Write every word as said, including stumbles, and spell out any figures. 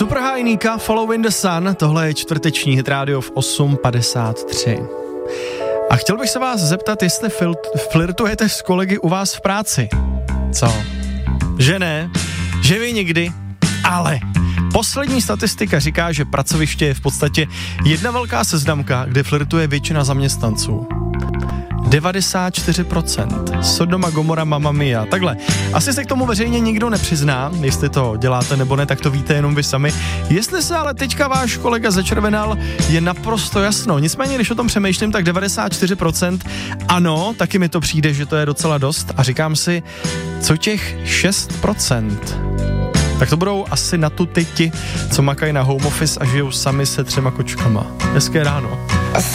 Super High Nika, Follow in the Sun, tohle je čtvrteční hit rádio v osm padesát tři. A chtěl bych se vás zeptat, jestli fil- flirtujete s kolegy u vás v práci. Co? Že ne? Že vy nikdy? Ale poslední statistika říká, že pracoviště je v podstatě jedna velká seznamka, kde flirtuje většina zaměstnanců. devadesát čtyři procent. Sodoma Gomora, Mamma Mia. Takhle. Asi se k tomu veřejně nikdo nepřizná, jestli to děláte nebo ne, tak to víte jenom vy sami. Jestli se ale teďka váš kolega začervenal, je naprosto jasno. Nicméně, když o tom přemýšlím, tak devadesát čtyři procent ano, taky mi to přijde, že to je docela dost. A říkám si, co těch šest procent? Tak to budou asi na tu ty ti, co makají na home office a žijou sami se třema kočkama. Hezké ráno.